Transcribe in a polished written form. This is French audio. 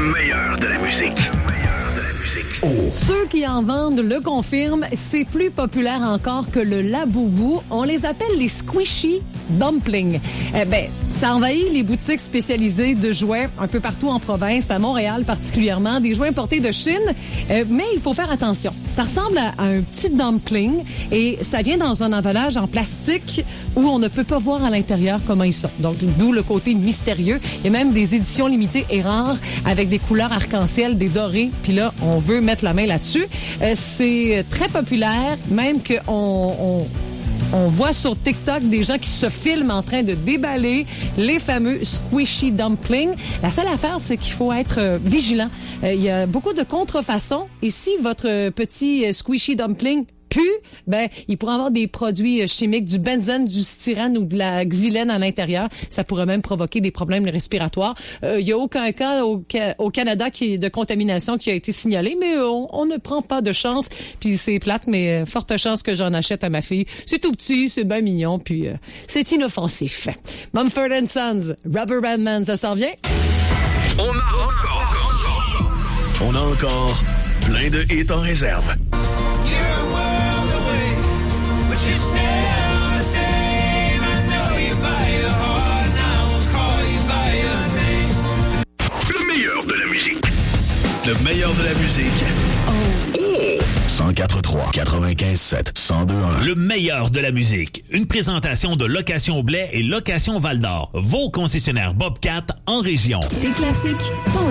meilleur de la musique. Oh. Ceux qui en vendent le confirment, c'est plus populaire encore que le laboubou. On les appelle les squishy dumplings. Ça envahit les boutiques spécialisées de jouets un peu partout en province, à Montréal particulièrement, des jouets importés de Chine. Mais il faut faire attention. Ça ressemble à un petit dumpling et ça vient dans un emballage en plastique où on ne peut pas voir à l'intérieur comment ils sont. Donc, d'où le côté mystérieux. Il y a même des éditions limitées et rares avec des couleurs arc-en-ciel, des dorés. Puis là, on veut mettre la main là-dessus. C'est très populaire, même qu'on voit sur TikTok des gens qui se filment en train de déballer les fameux squishy dumplings. La seule affaire, c'est qu'il faut être vigilant. Il y a beaucoup de contrefaçons. Et si votre petit squishy dumpling pue, il pourrait avoir des produits chimiques, du benzène, du styrène ou de la xylène à l'intérieur. Ça pourrait même provoquer des problèmes respiratoires. Il y a aucun cas au Canada de contamination qui a été signalé, mais on ne prend pas de chance. Puis c'est plate, mais forte chance que j'en achète à ma fille. C'est tout petit, c'est bien mignon, puis c'est inoffensif. Mumford & Sons, Rubber Band Man, ça s'en vient? On a encore plein de hits en réserve. Le meilleur de la musique. Oh! 104.3, 95.7, 102.1. Le meilleur de la musique. Une présentation de Location Blais et Location Val-d'Or. Vos concessionnaires Bobcat en région. Des classiques,